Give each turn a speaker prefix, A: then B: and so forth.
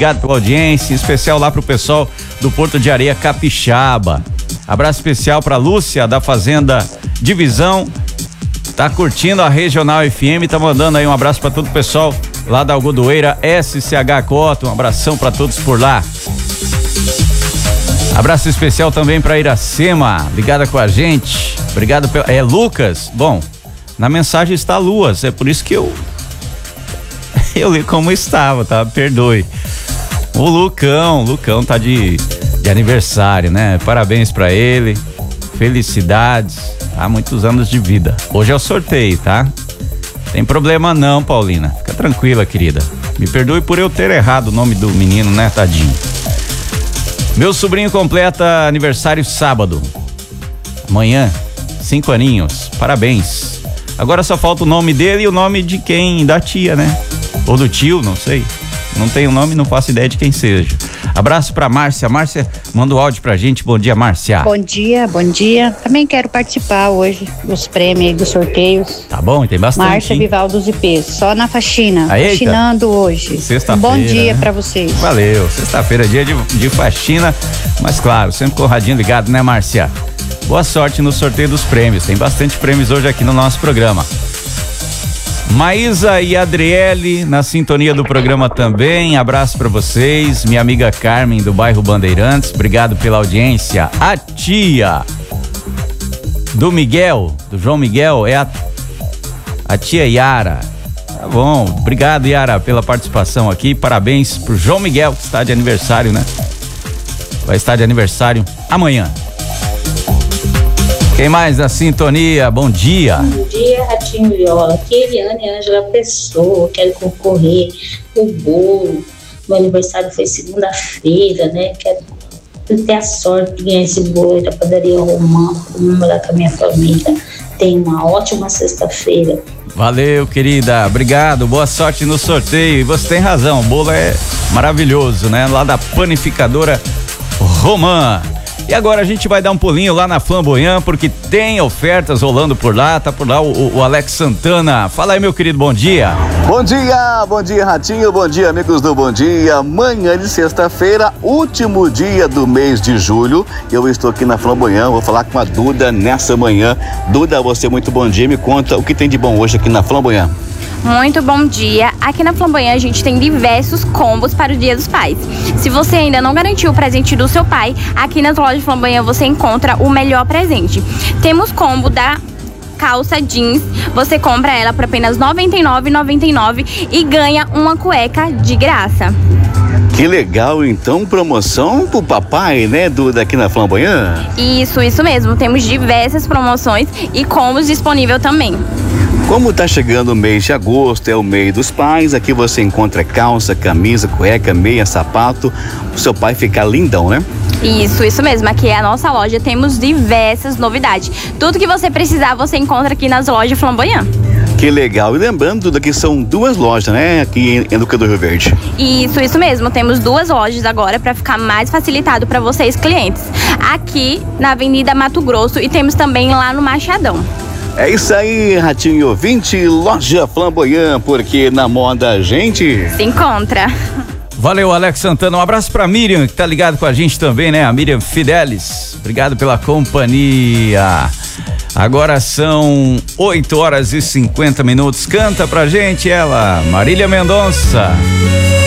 A: obrigado pela audiência, em especial lá pro pessoal do Porto de Areia Capixaba. Abraço especial pra Lúcia da Fazenda Divisão, tá curtindo a Regional FM, tá mandando aí um abraço pra todo o pessoal lá da Algodoeira SCH Cotton, um abração pra todos por lá. Abraço especial também pra Iracema, ligada com a gente, obrigado Lucas, bom, na mensagem está Luas, é por isso que eu li como estava, tá? Perdoe. O Lucão tá de aniversário, né? Parabéns pra ele, felicidades, há muitos anos de vida. Hoje é o sorteio, tá? Tem problema não, Paulina, fica tranquila, querida. Me perdoe por eu ter errado o nome do menino, né, tadinho. Meu sobrinho completa aniversário sábado, amanhã, 5 aninhos, parabéns. Agora só falta o nome dele e o nome de quem? Da tia, né? Ou do tio, não sei. Não tenho nome, não faço ideia de quem seja. Abraço pra Márcia. Márcia, manda o áudio pra gente. Bom dia, Márcia.
B: Bom dia. Também quero participar hoje dos prêmios e dos sorteios.
A: Tá bom, tem bastante.
B: Márcia Vivaldo dos IPs, só na faxina. Faxinando hoje.
A: Sexta-feira.
B: Bom dia, né? Pra vocês.
A: Valeu. Sexta-feira, dia de faxina. Mas claro, sempre com o radinho ligado, né, Márcia? Boa sorte no sorteio dos prêmios. Tem bastante prêmios hoje aqui no nosso programa. Maísa e Adriele na sintonia do programa também, abraço pra vocês, minha amiga Carmen do bairro Bandeirantes, obrigado pela audiência. A tia do João Miguel, é a tia Yara. Tá bom, obrigado Yara pela participação aqui, parabéns pro João Miguel que está de aniversário, né? Vai estar de aniversário amanhã. Quem mais na sintonia? Bom dia.
C: Bom dia, Ratinho Viola. Aqui é Eliane Ângela Pessoa. Quero concorrer o bolo. Meu aniversário foi segunda-feira, né? Quero ter a sorte de ganhar esse bolo da padaria Romã, comemorar com a minha família. Tenha uma ótima sexta-feira.
A: Valeu, querida. Obrigado. Boa sorte no sorteio. E você tem razão, o bolo é maravilhoso, né? Lá da panificadora Romã. E agora a gente vai dar um pulinho lá na Flamboyant, porque tem ofertas rolando por lá, tá por lá o Alex Santana. Fala aí, meu querido, bom dia.
D: Bom dia, Ratinho, bom dia, amigos do Bom Dia. Manhã de sexta-feira, último dia do mês de julho, eu estou aqui na Flamboyant, vou falar com a Duda nessa manhã. Duda, você muito bom dia, me conta o que tem de bom hoje aqui na Flamboyant.
E: Muito bom dia. Aqui na Flamboyant a gente tem diversos combos para o Dia dos Pais. Se você ainda não garantiu o presente do seu pai, aqui nas lojas Flamboyant você encontra o melhor presente. Temos combo da calça jeans, você compra ela por apenas R$ 99,99 e ganha uma cueca de graça.
D: Que legal, então, promoção pro papai, né, Duda, aqui na Flamboyant?
E: Isso mesmo. Temos diversas promoções e combos disponível também.
D: Como tá chegando o mês de agosto, é o mês dos pais, aqui você encontra calça, camisa, cueca, meia, sapato, o seu pai ficar lindão, né?
E: Isso mesmo, aqui é a nossa loja, temos diversas novidades. Tudo que você precisar você encontra aqui nas lojas Flamboyant.
D: Que legal, e lembrando, Duda, que são 2 lojas, né, aqui em Duque do Rio Verde.
E: Isso mesmo, temos 2 lojas agora para ficar mais facilitado para vocês clientes. Aqui na Avenida Mato Grosso e temos também lá no Machadão.
D: É isso aí, Ratinho e ouvinte, loja Flamboyant, porque na moda a gente
E: se encontra.
A: Valeu, Alex Santana, um abraço pra Miriam, que tá ligado com a gente também, né, a Miriam Fidelis, obrigado pela companhia. Agora são 8h50, canta pra gente ela, Marília Mendonça.